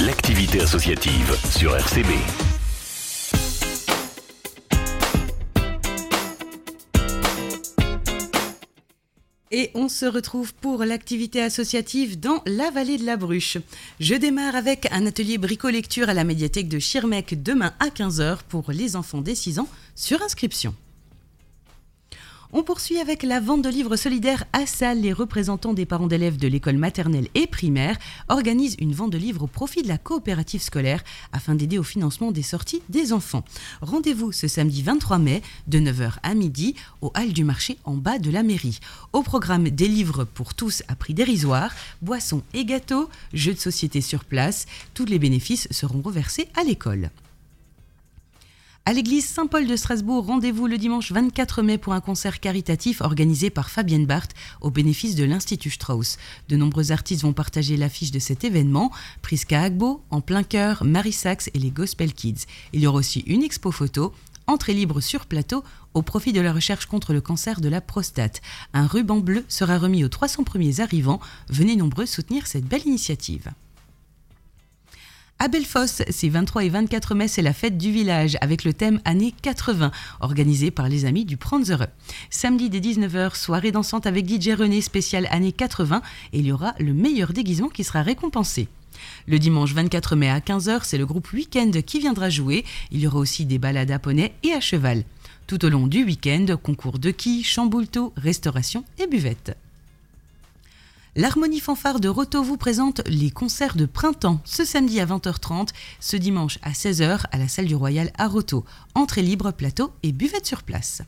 l'activité associative sur RCB. Et on se retrouve pour l'activité associative dans la vallée de la Bruche. Je démarre avec un atelier brico-lecture à la médiathèque de Schirmeck demain à 15h pour les enfants dès 6 ans sur inscription. On poursuit avec la vente de livres solidaires à Salles. Les représentants des parents d'élèves de l'école maternelle et primaire organisent une vente de livres au profit de la coopérative scolaire afin d'aider au financement des sorties des enfants. Rendez-vous ce samedi 23 mai de 9h à midi au hall du marché en bas de la mairie. Au programme des livres pour tous à prix dérisoire, boissons et gâteaux, jeux de société sur place. Tous les bénéfices seront reversés à l'école. À l'église Saint-Paul de Strasbourg, rendez-vous le dimanche 24 mai pour un concert caritatif organisé par Fabienne Barthes au bénéfice de l'Institut Strauss. De nombreux artistes vont partager l'affiche de cet événement. Priska Agbo, En plein cœur, Marie Sachs et les Gospel Kids. Il y aura aussi une expo photo, entrée libre sur plateau au profit de la recherche contre le cancer de la prostate. Un ruban bleu sera remis aux 300 premiers arrivants. Venez nombreux soutenir cette belle initiative. À Bellefosse, c'est 23 et 24 mai, c'est la fête du village avec le thème années 80, organisé par les amis du Pranzere. Samedi dès 19h, soirée dansante avec DJ René spécial années 80 et il y aura le meilleur déguisement qui sera récompensé. Le dimanche 24 mai à 15h, c'est le groupe Weekend qui viendra jouer. Il y aura aussi des balades à poney et à cheval. Tout au long du week-end, concours de quilles, chamboulto, restauration et buvette. L'Harmonie Fanfare de Roto vous présente les concerts de printemps ce samedi à 20h30, ce dimanche à 16h à la salle du Royal à Roto. Entrée libre, plateau et buvette sur place.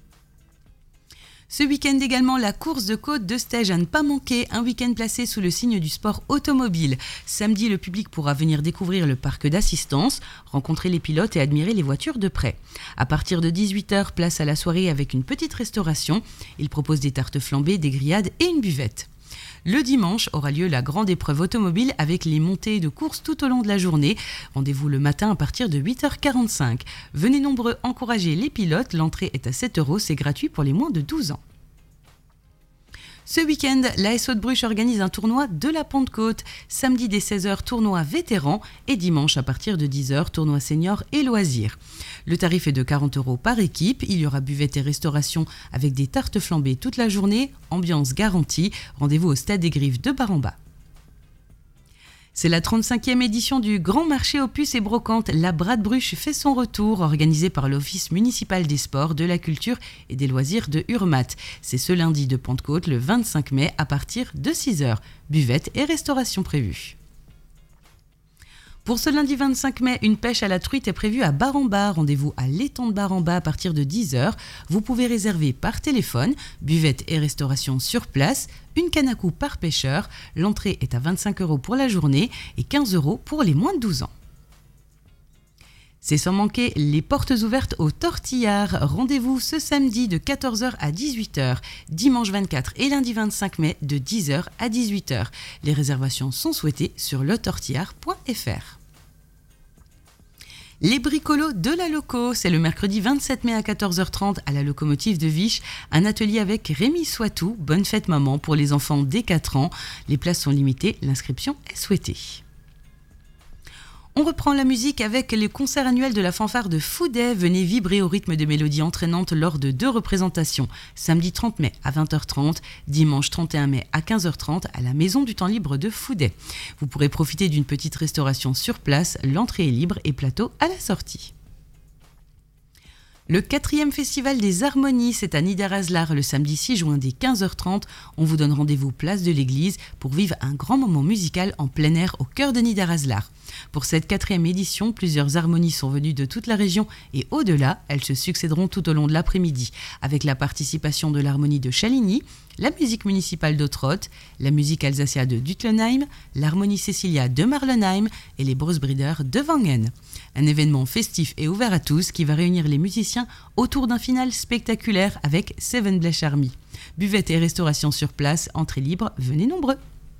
Ce week-end également, la course de côte de Stège à ne pas manquer, un week-end placé sous le signe du sport automobile. Samedi, le public pourra venir découvrir le parc d'assistance, rencontrer les pilotes et admirer les voitures de près. À partir de 18h, place à la soirée avec une petite restauration. Il propose des tartes flambées, des grillades et une buvette. Le dimanche aura lieu la grande épreuve automobile avec les montées de course tout au long de la journée. Rendez-vous le matin à partir de 8h45. Venez nombreux encourager les pilotes. L'entrée est à 7€, c'est gratuit pour les moins de 12 ans. Ce week-end, l'ASO de Bruche organise un tournoi de la Pentecôte. Samedi dès 16h, tournoi vétéran et dimanche à partir de 10h, tournoi senior et loisirs. Le tarif est de 40€ par équipe. Il y aura buvette et restauration avec des tartes flambées toute la journée. Ambiance garantie. Rendez-vous au Stade des Griffes de Bar-en-Bas. C'est la 35e édition du Grand Marché aux puces et brocantes. La Brade Bruche fait son retour, organisé par l'Office municipal des sports, de la culture et des loisirs de Urmat. C'est ce lundi de Pentecôte, le 25 mai, à partir de 6h. Buvette et restauration prévue. Pour ce lundi 25 mai, une pêche à la truite est prévue à Bar-en-Bas. Rendez-vous à l'étang de Bar-en-Bas à partir de 10h. Vous pouvez réserver par téléphone, buvette et restauration sur place, une canne à coups par pêcheur. L'entrée est à 25€ pour la journée et 15€ pour les moins de 12 ans. C'est sans manquer les portes ouvertes au Tortillard. Rendez-vous ce samedi de 14h à 18h, dimanche 24 et lundi 25 mai de 10h à 18h. Les réservations sont souhaitées sur letortillard.fr. Les bricolos de la Loco, c'est le mercredi 27 mai à 14h30 à la locomotive de Viche, un atelier avec Rémi Soitou, bonne fête maman pour les enfants dès 4 ans. Les places sont limitées, l'inscription est souhaitée. On reprend la musique avec les concerts annuels de la fanfare de Foudet. Venez vibrer au rythme de mélodies entraînantes lors de 2 représentations. Samedi 30 mai à 20h30, dimanche 31 mai à 15h30 à la Maison du Temps Libre de Foudet. Vous pourrez profiter d'une petite restauration sur place. L'entrée est libre et plateau à la sortie. Le 4e festival des harmonies, c'est à Niederaslar le samedi 6 juin dès 15h30. On vous donne rendez-vous place de l'église pour vivre un grand moment musical en plein air au cœur de Niederaslar. Pour cette 4e édition, plusieurs harmonies sont venues de toute la région et au-delà, elles se succéderont tout au long de l'après-midi avec la participation de l'harmonie de Chaligny, la musique municipale d'Ottrott, la musique Alsacia de Dutlenheim, l'harmonie Cecilia de Marlenheim et les Brusbrider de Wangen. Un événement festif et ouvert à tous qui va réunir les musiciens autour d'un final spectaculaire avec Seven Bleach Army. Buvette et restauration sur place, entrée libre, venez nombreux.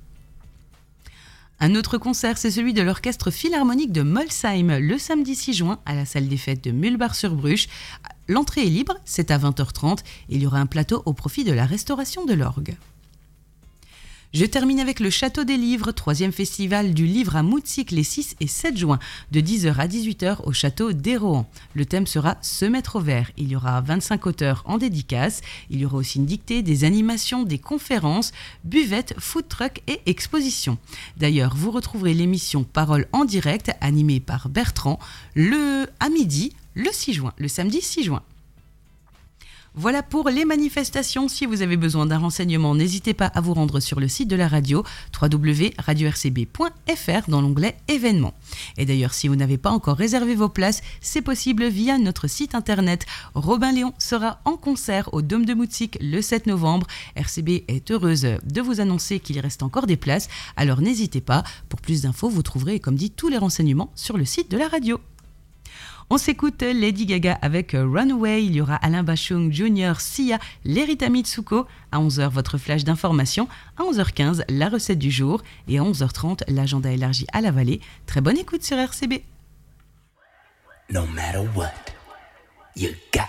Un autre concert, c'est celui de l'Orchestre Philharmonique de Molsheim, le samedi 6 juin à la salle des fêtes de Mulbach-sur-Bruche. L'entrée est libre, c'est à 20h30 et il y aura un plateau au profit de la restauration de l'orgue. Je termine avec le Château des Livres, 3e festival du livre à Moutzik les 6 et 7 juin, de 10h à 18h au Château d'Hérohan. Le thème sera Se mettre au vert. Il y aura 25 auteurs en dédicace. Il y aura aussi une dictée, des animations, des conférences, buvettes, food truck et expositions. D'ailleurs, vous retrouverez l'émission Parole en direct, animée par Bertrand, à midi, le samedi 6 juin. Voilà pour les manifestations. Si vous avez besoin d'un renseignement, n'hésitez pas à vous rendre sur le site de la radio, www.radio-rcb.fr dans l'onglet événements. Et d'ailleurs, si vous n'avez pas encore réservé vos places, c'est possible via notre site internet. Robin Léon sera en concert au Dôme de Moutzik le 7 novembre. RCB est heureuse de vous annoncer qu'il y reste encore des places, alors n'hésitez pas. Pour plus d'infos, vous trouverez, comme dit, tous les renseignements sur le site de la radio. On s'écoute Lady Gaga avec Runaway. Il y aura Alain Bachung Jr., Sia, Lerita Mitsuko. À 11h, votre flash d'information. À 11h15, la recette du jour. Et à 11h30, l'agenda élargi à la vallée. Très bonne écoute sur RCB. No matter what, you got